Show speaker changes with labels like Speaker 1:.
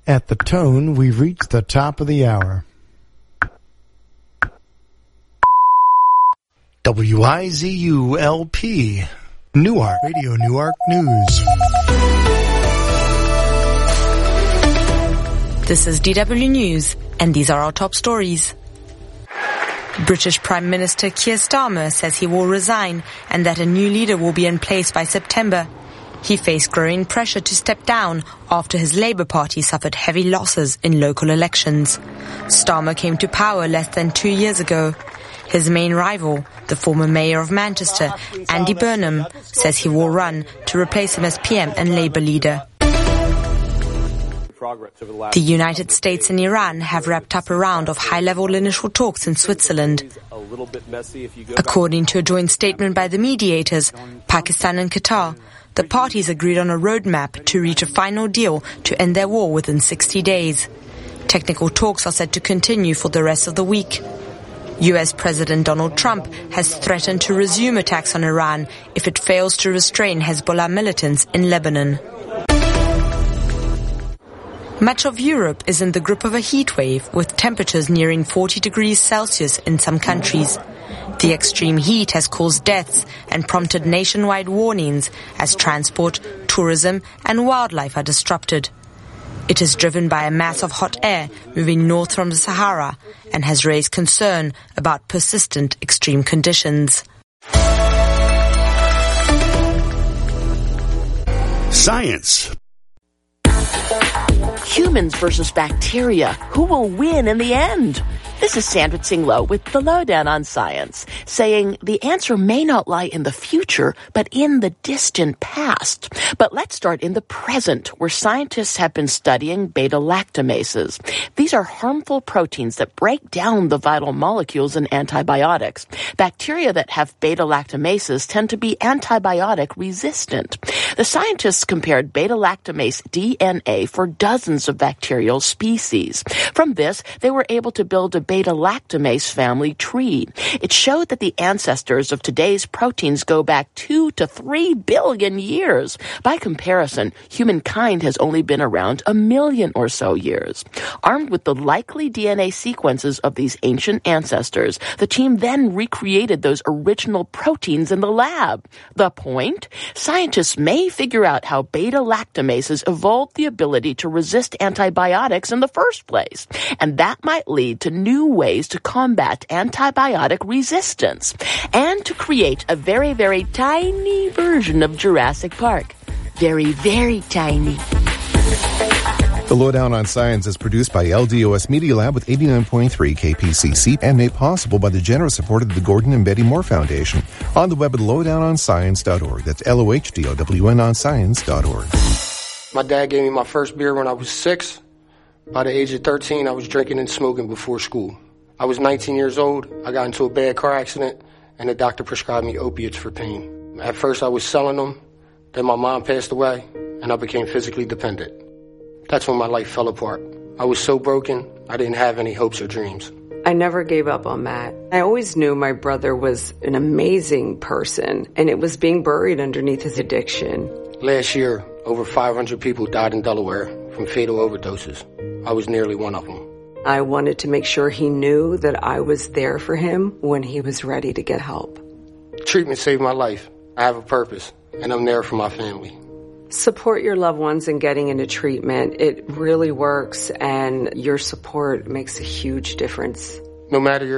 Speaker 1: At the tone, we've reached the top of the hour. WIZU-LP, Newark, Radio Newark News.
Speaker 2: This is DW News, and these are our top stories. British Prime Minister Keir Starmer says he will resign and that a new leader will be in place by September. He faced growing pressure to step down after his Labour Party suffered heavy losses in local elections. Starmer came to power less than 2 years ago. His main rival, the former mayor of Manchester, Andy Burnham, says he will run to replace him as PM and Labour leader. The United States and Iran have wrapped up a round of high-level initial talks in Switzerland. According to a joint statement by the mediators, Pakistan and Qatar, the parties agreed on a roadmap to reach a final deal to end their war within 60 days. Technical talks are set to continue for the rest of the week. US President Donald Trump has threatened to resume attacks on Iran if it fails to restrain Hezbollah militants in Lebanon. Much of Europe is in the grip of a heat wave, with temperatures nearing 40 degrees Celsius in some countries. The extreme heat has caused deaths and prompted nationwide warnings as transport, tourism and wildlife are disrupted. It is driven by a mass of hot air moving north from the Sahara and has raised concern about persistent extreme conditions.
Speaker 3: Science.
Speaker 4: Humans versus bacteria. Who will win in the end? This is Sandra Tsing-Loh with the Lowdown on Science, saying the answer may not lie in the future, but in the distant past. But let's start in the present, where scientists have been studying beta-lactamases. These are harmful proteins that break down the vital molecules in antibiotics. Bacteria that have beta-lactamases tend to be antibiotic resistant. The scientists compared beta-lactamase DNA for dozens of bacterial species. From this, they were able to build a beta-lactamase family tree. It showed that the ancestors of today's proteins go back 2 to 3 billion years. By comparison, humankind has only been around 1 million or so years. Armed with the likely DNA sequences of these ancient ancestors, the team then recreated those original proteins in the lab. The point? Scientists may figure out how beta-lactamases evolved the ability to resist antibiotics in the first place. And that might lead to new ways to combat antibiotic resistance and to create a very, very tiny version of Jurassic Park. Very, very tiny.
Speaker 5: The Lowdown on Science is produced by LDOS Media Lab with 89.3 KPCC and made possible by the generous support of the Gordon and Betty Moore Foundation. On the web at lowdownonscience.org. That's LOHDOWN on science.org.
Speaker 6: My dad gave me my first beer when I was 6. By the age of 13, I was drinking and smoking before school. I was 19 years old. I got into a bad car accident, and the doctor prescribed me opiates for pain. At first, I was selling them. Then my mom passed away, and I became physically dependent. That's when my life fell apart. I was so broken, I didn't have any hopes or dreams.
Speaker 7: I never gave up on Matt. I always knew my brother was an amazing person, and it was being buried underneath his addiction.
Speaker 6: Last year, over 500 people died in Delaware from fatal overdoses. I was nearly one of them.
Speaker 7: I wanted to make sure he knew that I was there for him when he was ready to get help.
Speaker 6: Treatment saved my life. I have a purpose, and I'm there for my family.
Speaker 7: Support your loved ones in getting into treatment. It really works, and your support makes a huge difference.
Speaker 6: No matter your